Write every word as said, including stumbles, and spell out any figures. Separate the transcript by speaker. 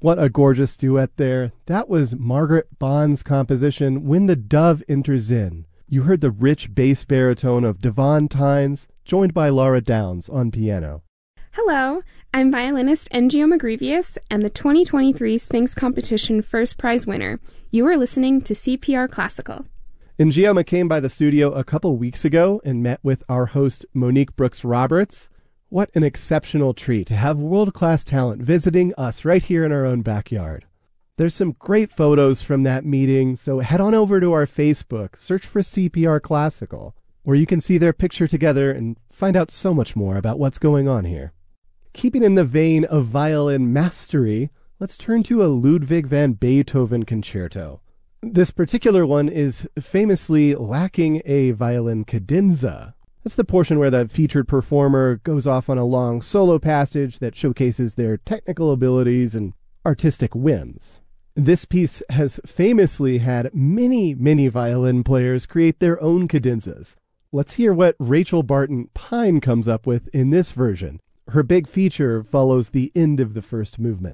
Speaker 1: What a gorgeous duet there. That was Margaret Bond's composition, When the Dove Enters In. You heard the rich bass baritone of Devon Tynes, joined by Laura Downs on piano.
Speaker 2: Hello, I'm violinist Ngio Magrivius and the twenty twenty-three Sphinx Competition First Prize winner. You are listening to C P R Classical.
Speaker 1: Ngio came by the studio a couple weeks ago and met with our host Monique Brooks Roberts. What an exceptional treat to have world-class talent visiting us right here in our own backyard. There's some great photos from that meeting, so head on over to our Facebook, search for C P R Classical, where you can see their picture together and find out so much more about what's going on here. Keeping in the vein of violin mastery, let's turn to a Ludwig van Beethoven concerto. This particular one is famously lacking a violin cadenza. That's the portion where the featured performer goes off on a long solo passage that showcases their technical abilities and artistic whims. This piece has famously had many, many violin players create their own cadenzas. Let's hear what Rachel Barton Pine comes up with in this version. Her big feature follows the end of the first movement.